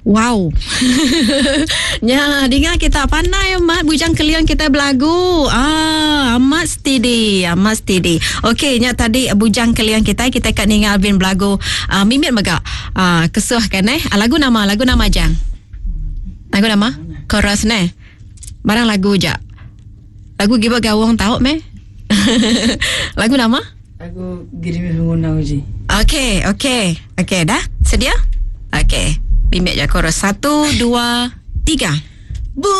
Wow. Ya, dengar kita pandai amat bujang kalian kita berlagu. Amat steady. Okey, nya tadi bujang kalian kita kat dengar Alvin berlagu mimit megak. Kesuh kan lagu nama jang. Lagu nama? Chorus ne. Barang lagu je. Lagu giba gawang tahu meh. Lagu nama? Lagu Girimi Hunguna Uji. Okey, dah? Sedia? Okey. Bimbit je chorus 1, 2, 3.